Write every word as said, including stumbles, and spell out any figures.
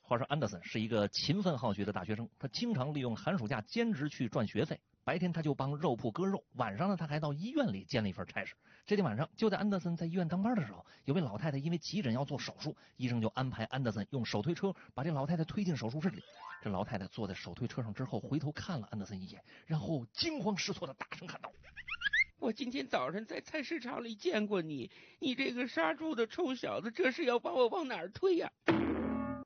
话说安德森是一个勤奋好学的大学生，他经常利用寒暑假兼职去赚学费。白天他就帮肉铺割肉，晚上呢他还到医院里兼了一份差事。这天晚上，就在安德森在医院当班的时候，有位老太太因为急诊要做手术，医生就安排安德森用手推车把这老太太推进手术室里。这老太太坐在手推车上之后，回头看了安德森一眼，然后惊慌失措的大声喊道： 我今天早上在菜市场里见过你，你这个杀猪的臭小子，这是要把我往哪儿推呀、啊？